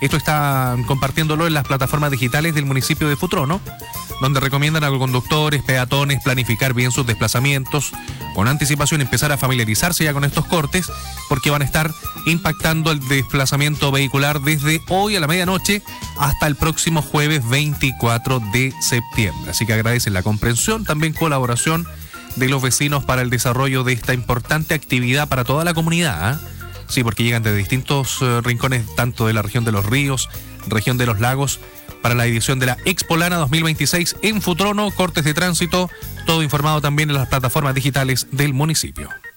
Esto están compartiéndolo en las plataformas digitales del municipio de Futrono, donde recomiendan a los conductores, peatones, planificar bien sus desplazamientos, con anticipación empezar a familiarizarse ya con estos cortes, porque van a estar impactando el desplazamiento vehicular desde hoy a la medianoche hasta el próximo jueves 24 de septiembre. Así que agradecen la comprensión, también colaboración de los vecinos para el desarrollo de esta importante actividad para toda la comunidad, ¿eh? Sí, porque llegan de distintos rincones, tanto de la región de los ríos, región de los lagos, para la edición de la Expolana 2026 en Futrono, cortes de tránsito, todo informado también en las plataformas digitales del municipio.